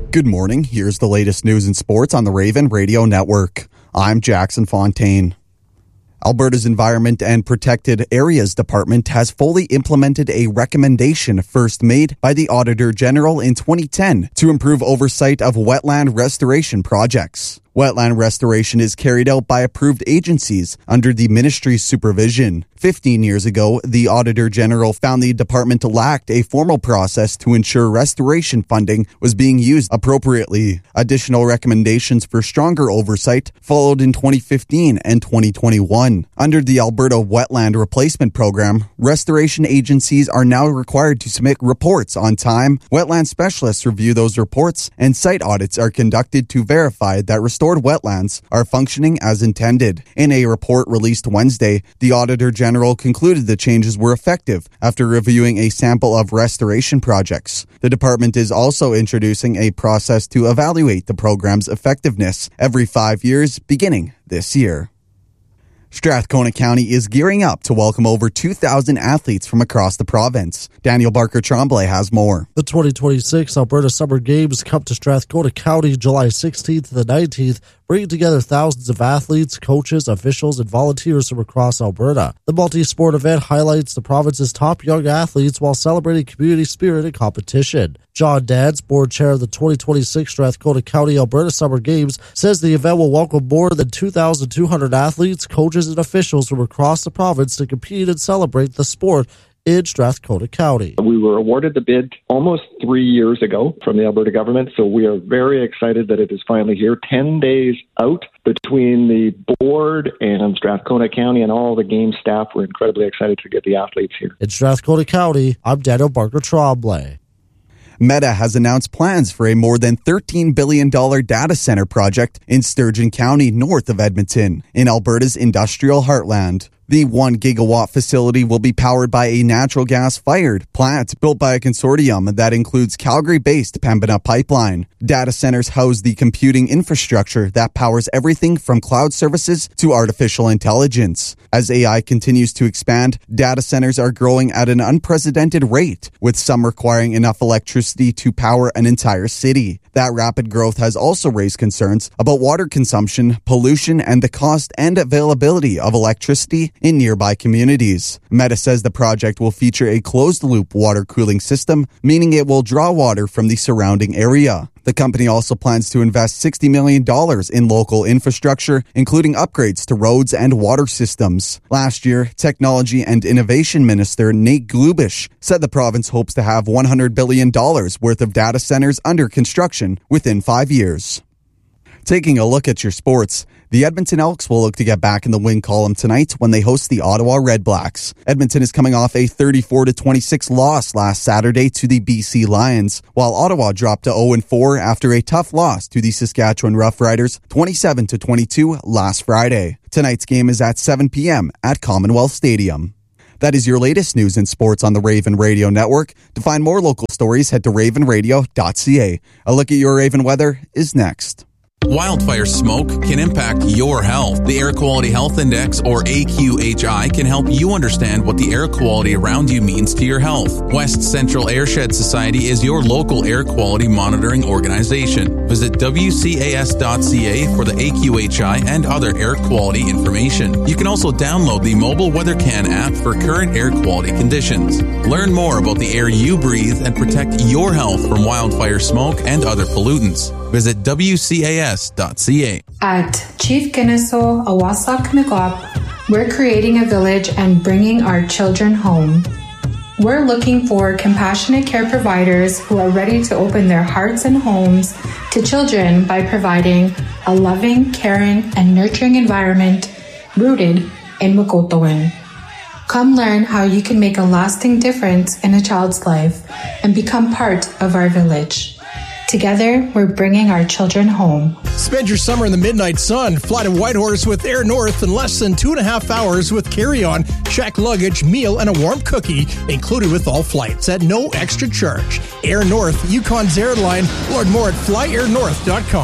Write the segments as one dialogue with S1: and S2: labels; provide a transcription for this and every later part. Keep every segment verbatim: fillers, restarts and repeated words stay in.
S1: Good morning. Here's the latest news and sports on the Raven Radio Network. I'm Jackson Fontaine. Alberta's Environment and Protected Areas Department has fully implemented a recommendation first made by the Auditor General in twenty ten to improve oversight of wetland restoration projects. Wetland restoration is carried out by approved agencies under the ministry's supervision. Fifteen years ago, the Auditor General found the department lacked a formal process to ensure restoration funding was being used appropriately. Additional recommendations for stronger oversight followed in twenty fifteen and twenty twenty-one. Under the Alberta Wetland Replacement Program, restoration agencies are now required to submit reports on time. Wetland specialists review those reports, and site audits are conducted to verify that restoration wetlands are functioning as intended. In a report released Wednesday, the Auditor General concluded the changes were effective after reviewing a sample of restoration projects. The department is also introducing a process to evaluate the program's effectiveness every five years, beginning this year. Strathcona County is gearing up to welcome over two thousand athletes from across the province. Daniel Barker-Tremblay has more.
S2: The twenty twenty-six Alberta Summer Games come to Strathcona County July sixteenth to the nineteenth, bringing together thousands of athletes, coaches, officials, and volunteers from across Alberta. The multi-sport event highlights the province's top young athletes while celebrating community spirit and competition. John Dance, board chair of the twenty twenty-six Strathcona County Alberta Summer Games, says the event will welcome more than two thousand two hundred athletes, coaches, and officials from across the province to compete and celebrate the sport in Strathcona County.
S3: We were awarded the bid almost three years ago from the Alberta government, so we are very excited that it is finally here, ten days out between the board and Strathcona County and all the game staff. We're incredibly excited to get the athletes here.
S2: In Strathcona County, I'm Daniel Barker-Tremblay.
S1: Meta has announced plans for a more than thirteen billion dollars data center project in Sturgeon County, north of Edmonton, in Alberta's industrial heartland. The one gigawatt facility will be powered by a natural gas-fired plant built by a consortium that includes Calgary-based Pembina Pipeline. Data centers house the computing infrastructure that powers everything from cloud services to artificial intelligence. As A I continues to expand, data centers are growing at an unprecedented rate, with some requiring enough electricity to power an entire city. That rapid growth has also raised concerns about water consumption, pollution, and the cost and availability of electricity in nearby communities. Meta says the project will feature a closed-loop water cooling system, meaning it will draw water from the surrounding area. The company also plans to invest sixty million dollars in local infrastructure, including upgrades to roads and water systems. Last year, Technology and Innovation Minister Nate Glubish said the province hopes to have one hundred billion dollars worth of data centers under construction within five years. Taking a look at your sports, the Edmonton Elks will look to get back in the win column tonight when they host the Ottawa Redblacks. Edmonton is coming off a thirty-four to twenty-six loss last Saturday to the B C Lions, while Ottawa dropped to oh and four after a tough loss to the Saskatchewan Roughriders twenty-seven to twenty-two last Friday. Tonight's game is at seven p.m. at Commonwealth Stadium. That is your latest news and sports on the Raven Radio Network. To find more local stories, head to raven radio dot c a. A look at your Raven weather is next.
S4: Wildfire smoke can impact your health. The Air Quality Health Index, or A Q H I, can help you understand what the air quality around you means to your health. West Central Airshed Society is your local air quality monitoring organization. Visit w c a s dot c a for the A Q H I and other air quality information. You can also download the mobile WeatherCan app for current air quality conditions. Learn more about the air you breathe and protect your health from wildfire smoke and other pollutants. Visit w c a s dot c a.
S5: At Chief Kennesaw Awasak Miigwech, we're creating a village and bringing our children home. We're looking for compassionate care providers who are ready to open their hearts and homes to children by providing a loving, caring, and nurturing environment rooted in Wekotowin. Come learn how you can make a lasting difference in a child's life and become part of our village. Together, we're bringing our children home.
S6: Spend your summer in the midnight sun. Fly to Whitehorse with Air North in less than two and a half hours with carry-on, check luggage, meal, and a warm cookie included with all flights at no extra charge. Air North, Yukon's airline. Learn more at fly air north dot com.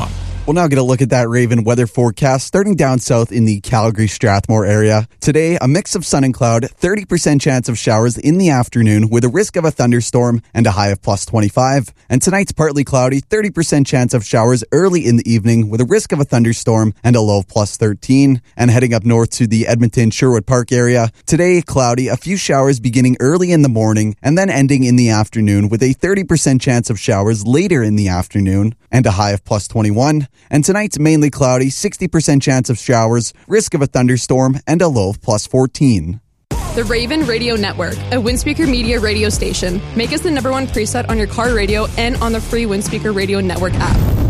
S1: We'll now get a look at that Raven weather forecast starting down south in the Calgary-Strathmore area. Today, a mix of sun and cloud, thirty percent chance of showers in the afternoon with a risk of a thunderstorm and a high of plus twenty-five. And tonight's partly cloudy, thirty percent chance of showers early in the evening with a risk of a thunderstorm and a low of plus thirteen. And heading up north to the Edmonton-Sherwood Park area, today cloudy, a few showers beginning early in the morning and then ending in the afternoon with a thirty percent chance of showers later in the afternoon and a high of plus twenty-one. And tonight's mainly cloudy, sixty percent chance of showers, risk of a thunderstorm, and a low of plus fourteen.
S7: The Raven Radio Network, a Windspeaker Media radio station. Make us the number one preset on your car radio and on the free Windspeaker Radio Network app.